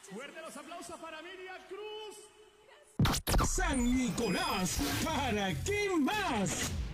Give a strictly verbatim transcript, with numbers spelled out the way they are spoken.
Fuerte los aplausos para Miriam Cruz. San Nicolás, ¿para quién más?